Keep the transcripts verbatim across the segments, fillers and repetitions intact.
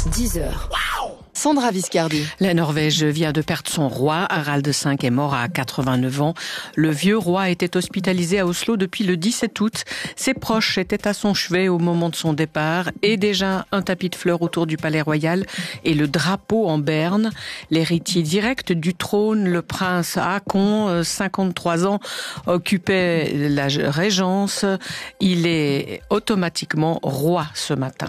dix heures. Sandra Viscardi. La Norvège vient de perdre son roi. Harald cinq est mort à quatre-vingt-neuf ans. Le vieux roi était hospitalisé à Oslo depuis le dix-sept août. Ses proches étaient à son chevet au moment de son départ et déjà un tapis de fleurs autour du palais royal et le drapeau en berne. L'héritier direct du trône, le prince Haakon, cinquante-trois ans, occupait la régence. Il est automatiquement roi ce matin.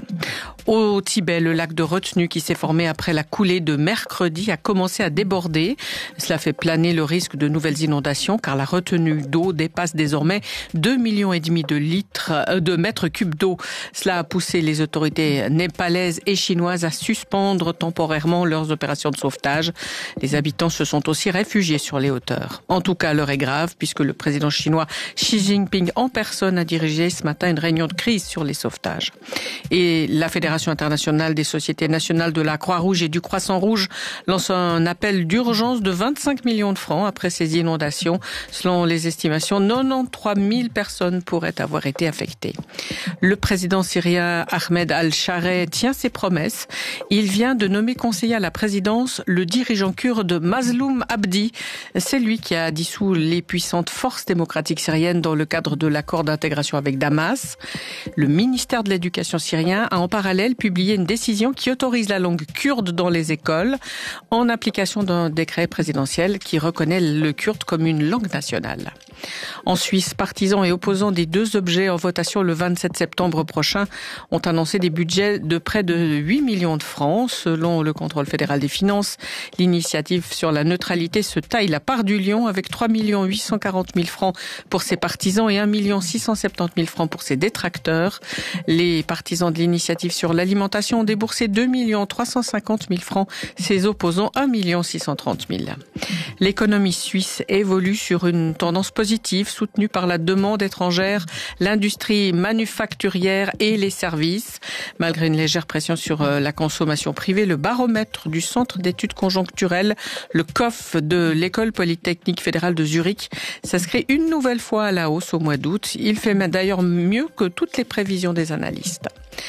Au Tibet, le lac de retenue qui s'est formé après la coulée de mercredi a commencé à déborder. Cela fait planer le risque de nouvelles inondations car la retenue d'eau dépasse désormais deux millions et demi de litres, de mètres cubes d'eau. Cela a poussé les autorités népalaises et chinoises à suspendre temporairement leurs opérations de sauvetage. Les habitants se sont aussi réfugiés sur les hauteurs. En tout cas, l'heure est grave puisque le président chinois Xi Jinping en personne a dirigé ce matin une réunion de crise sur les sauvetages. Et la Fédération internationale des sociétés nationales de la Croix-Rouge et du Croissant-Rouge lance un appel d'urgence de vingt-cinq millions de francs après ces inondations. Selon les estimations, quatre-vingt-treize mille personnes pourraient avoir été affectées. Le président syrien Ahmed al-Shareh tient ses promesses. Il vient de nommer conseiller à la présidence le dirigeant kurde Mazloum Abdi. C'est lui qui a dissous les puissantes forces démocratiques syriennes dans le cadre de l'accord d'intégration avec Damas. Le ministère de l'Éducation syrien a en parallèle publié une décision qui autorise la langue kurde dans les écoles en application d'un décret présidentiel qui reconnaît le kurde comme une langue nationale. En Suisse, partisans et opposants des deux objets en votation le vingt-sept septembre prochain ont annoncé des budgets de près de huit millions de francs. Selon le contrôle fédéral des finances, l'initiative sur la neutralité se taille la part du lion avec trois millions huit cent quarante mille francs pour ses partisans et un million six cent soixante-dix mille francs pour ses détracteurs. Les partisans de l'initiative sur l'alimentation ont déboursé deux millions trois cent cinquante mille francs, ses opposants un million six cent trente mille. L'économie suisse évolue sur une tendance positive soutenue par la demande étrangère, l'industrie manufacturière et les services. Malgré une légère pression sur la consommation privée, le baromètre du Centre d'études conjoncturelles, le C O F de l'École polytechnique fédérale de Zurich, s'inscrit une nouvelle fois à la hausse au mois d'août. Il fait d'ailleurs mieux que toutes les prévisions des analystes.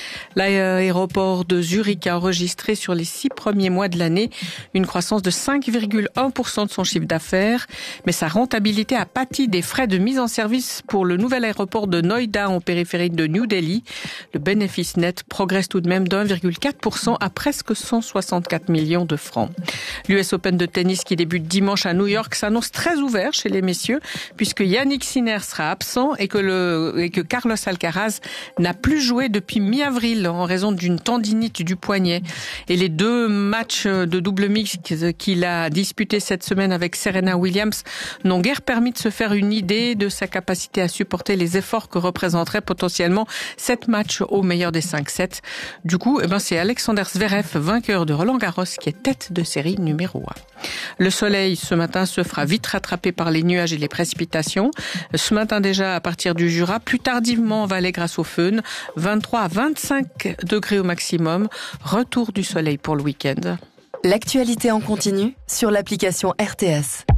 L'aéroport de Zurich a enregistré sur les six premiers mois de l'année une croissance de cinq virgule un pour cent de son chiffre d'affaires, mais sa rentabilité a pâti des frais de mise en service pour le nouvel aéroport de Noida en périphérie de New Delhi. Le bénéfice net progresse tout de même d'un virgule quatre pour cent à presque cent soixante-quatre millions de francs. L'U S Open de tennis qui débute dimanche à New York s'annonce très ouvert chez les messieurs puisque Yannick Sinner sera absent et que, le, et que Carlos Alcaraz n'a plus joué depuis mi-avril en raison d'une tendinite du poignet. Et les deux matchs de double mixte qu'il a disputés cette semaine avec Serena Williams n'ont guère permis de se faire une idée de sa capacité à supporter les efforts que représenterait potentiellement sept matchs au meilleur des cinq sets. Du coup, eh ben, c'est Alexander Zverev, vainqueur de Roland Garros, qui est tête de série numéro un. Le soleil, ce matin, se fera vite rattraper par les nuages et les précipitations. Ce matin déjà, à partir du Jura, plus tardivement en Valais grâce au Föhn, vingt-trois à vingt-cinq degrés au maximum. Retour du soleil pour le week-end. L'actualité en continu sur l'application R T S.